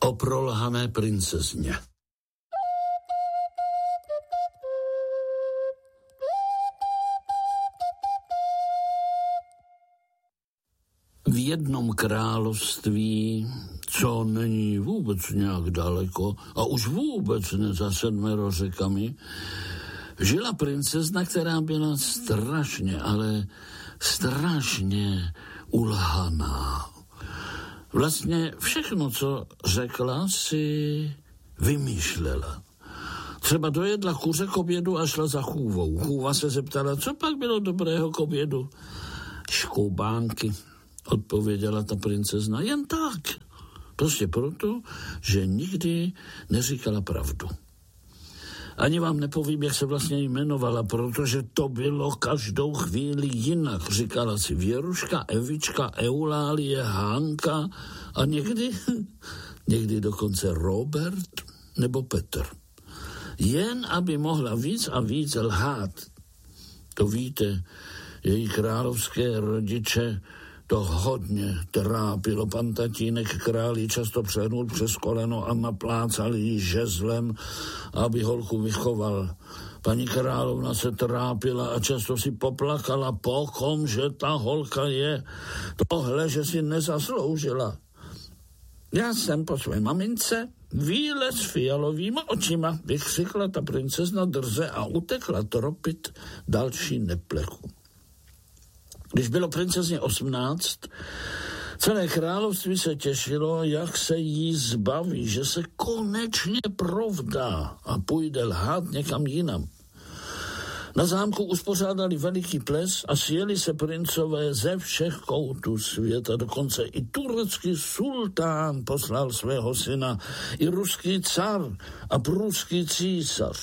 O prolhané princezně. V jednom království, co není vůbec nějak daleko a už vůbec ne za 7 řekami, žila princezna, která byla strašně, ale strašně ulhaná. Vlastně všechno, co řekla, si vymýšlela. Třeba dojedla kuře k obědu a šla za chůvou. Chůva se zeptala, co pak bylo dobrého k obědu? Škoubánky, odpověděla ta princezna. Jen tak. Prostě proto, že nikdy neříkala pravdu. Ani vám nepovím, jak se vlastně jmenovala, protože to bylo každou chvíli jinak. Říkala si Věruška, Evička, Eulálie, Hanka a někdy dokonce Robert nebo Petr. Jen aby mohla víc a víc lhát. To víte, její královské rodiče to hodně trápilo. Pan tatínek králi často přehnul přes koleno a naplácal jí žezlem, aby holku vychoval. Paní královna se trápila a často si poplakala, po kom, že ta holka je. Tohle, že si nezasloužila. Já jsem po své mamince víle s fialovýma očima, vykřikla ta princezna drze a utekla tropit další neplechu. Když bylo princezně 18, celé království se těšilo, jak se jí zbaví, že se konečně provdá a půjde lhát někam jinam. Na zámku uspořádali veliký ples a sjeli se princové ze všech koutů světa. Dokonce i turecký sultán poslal svého syna, i ruský car a pruský císař.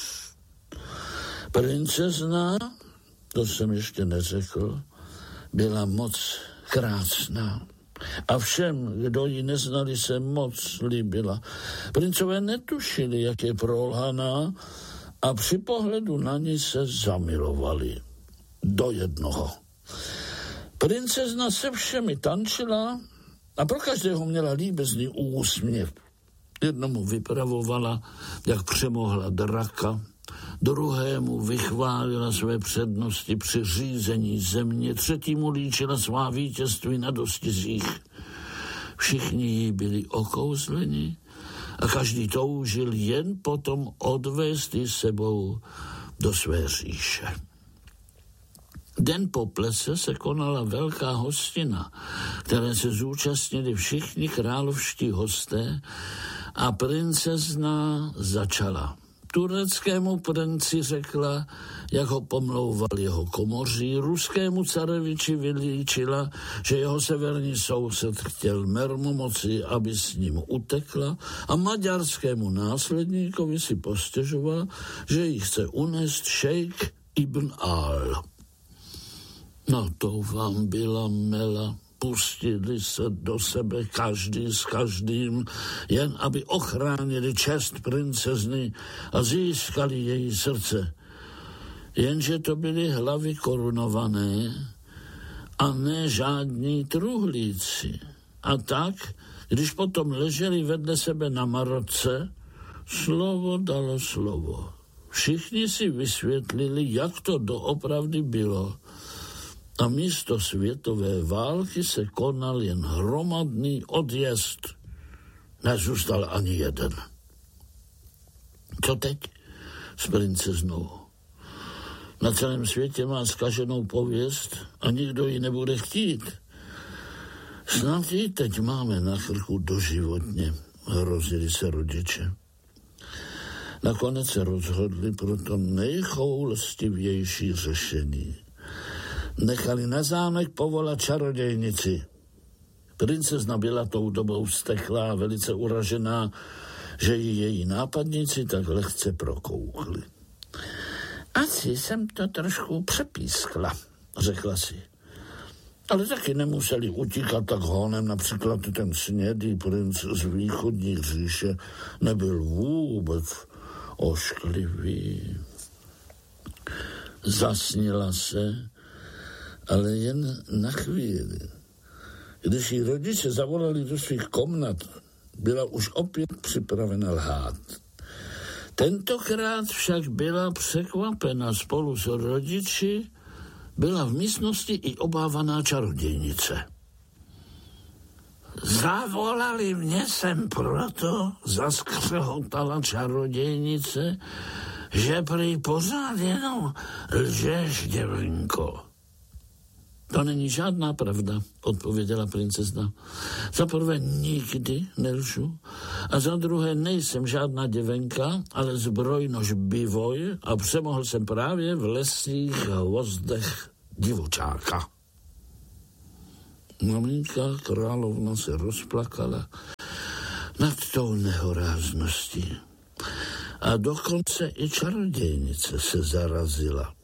Princezna, to jsem ještě neřekl, byla moc krásná a všem, kdo ji neznali, se moc líbila. Princové netušili, jak je prolhaná a při pohledu na ní se zamilovali do jednoho. Princezna se všemi tančila a pro každého měla líbezný úsměv. Jednomu vypravovala, jak přemohla draka, druhému vychválila své přednosti při řízení země, třetímu líčila svá vítězství na dostizích. Všichni jí byli okouzleni a každý toužil jen potom odvést ji sebou do své říše. Den po plese se konala velká hostina, které se zúčastnili všichni královští hosté a princezna začala. Tureckému princi řekla, jak ho pomlouval jeho komoří, ruskému careviči vylíčila, že jeho severní soused chtěl mermomoci, aby s ním utekla, a maďarskému následníkovi si postěžovala, že ji chce unést šejk Ibn Al. No to vám byla mela. Pustili se do sebe každý s každým, jen aby ochránili čest princezny a získali její srdce. Jenže to byly hlavy korunované a ne žádní truhlíci. A tak, když potom leželi vedle sebe na marotce, slovo dalo slovo. Všichni si vysvětlili, jak to doopravdy bylo. A místo světové války se konal jen hromadný odjezd. Nezůstal ani jeden. Co teď s princeznou? Na celém světě má zkaženou pověst a nikdo ji nebude chtít. Snad ji teď máme na krku doživotně, hrozili se rodiče. Nakonec se rozhodli pro to nejchoulostivější řešení. Nechali na zámek povolat čarodějnici. Princezna byla tou dobou vzteklá a velice uražená, že ji její nápadníci tak lehce prokoukli. Asi jsem to trošku přepískla, řekla si. Ale taky nemuseli utíkat tak honem, například ten snědý princ z východní říše nebyl vůbec ošklivý. Zasnila se, ale jen na chvíli. Když jí rodiče zavolali do svých komnat, byla už opět připravena lhát. Tentokrát však byla překvapena spolu s rodiči, byla v místnosti i obávaná čarodějnice. Zavolali mě sem proto, zaskřehotala čarodějnice, že prý pořád jenom lžeš, děvenko. To není žádná pravda, odpověděla princezna. Za prvé nikdy nelžu a za druhé nejsem žádná děvenka, ale zbrojnož bivoj a přemohl jsem právě v lesních hvozdech divočáka. Maminka královna se rozplakala nad tou nehorázností. A dokonce i čarodějnice se zarazila.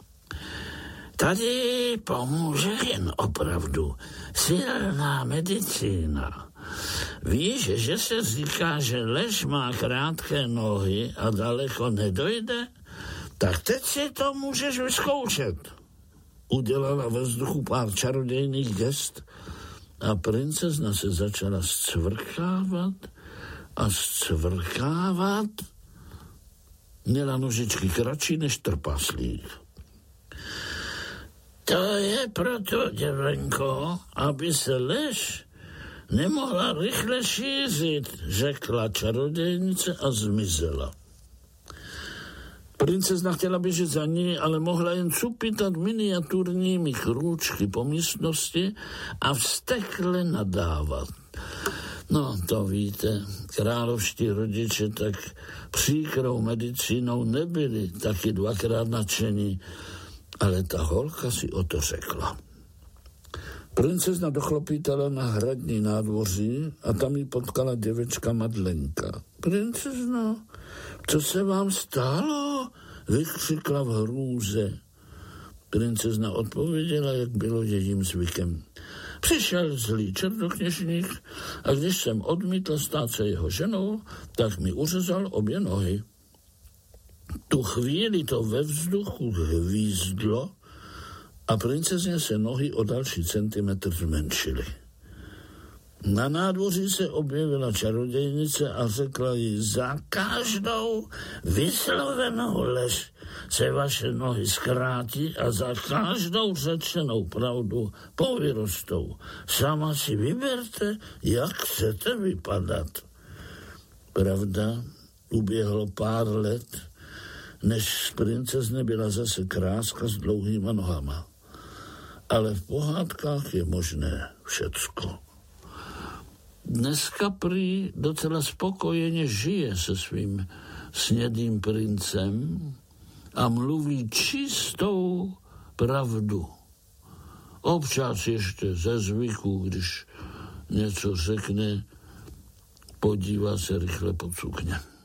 Tady pomůže jen opravdu silná medicína. Víš, že se říká, že lež má krátké nohy a daleko nedojde? Tak teď si to můžeš vyzkoušet. Udělala ve vzduchu pár čarodějných gest a princezna se začala zcvrkávat a zcvrkávat. Měla nožičky kratší než trpaslík. To je proto, děvenko, aby se lež nemohla rychle šířit, řekla čarodějnice a zmizela. Princezna chtěla běžet za ní, ale mohla jen cupitat miniaturními krůčky po místnosti a vztekle nadávat. No, to víte, královští rodiče tak příkrou medicínou nebyli taky dvakrát nadšení, ale ta holka si o to řekla. Princezna dochlopítala na hradní nádvoří a tam ji potkala děvečka Madlenka. Princezno, co se vám stalo? Vykřikla v hrůze. Princezna odpověděla, jak bylo jejím zvykem. Přišel zlý černokněžník a když jsem odmítl stát se jeho ženou, tak mi uřezal obě nohy. Tu chvíli to ve vzduchu hvízdlo a princezně se nohy o další centimetr zmenšily. Na nádvoří se objevila čarodějnice a řekla jí, za každou vyslovenou lež se vaše nohy zkrátí a za každou řečenou pravdu povyrostou. Sama si vyberte, jak chcete vypadat. Pravda, uběhlo pár let, než z princezny byla zase kráska s dlouhýma nohama. Ale v pohádkách je možné všecko. Dneska prý docela spokojeně žije se svým snědým princem a mluví čistou pravdu. Občas ještě ze zvyku, když něco řekne, podívá se rychle pod sukně.